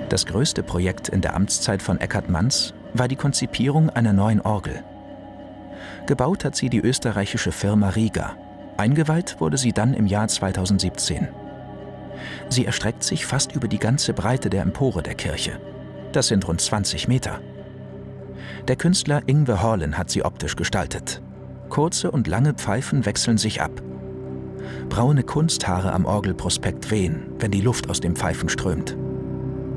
Das größte Projekt in der Amtszeit von Eckhard Manz war die Konzipierung einer neuen Orgel. Gebaut hat sie die österreichische Firma Rieger. Eingeweiht wurde sie dann im Jahr 2017. Sie erstreckt sich fast über die ganze Breite der Empore der Kirche. Das sind rund 20 Meter. Der Künstler Yngve Horlen hat sie optisch gestaltet. Kurze und lange Pfeifen wechseln sich ab. Braune Kunsthaare am Orgelprospekt wehen, wenn die Luft aus den Pfeifen strömt.